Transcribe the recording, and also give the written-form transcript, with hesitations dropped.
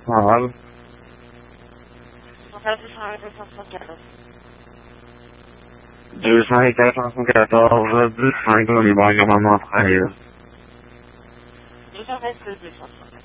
Arabe. Du 514, 5 Liban, Yamama Frère. 226, 214.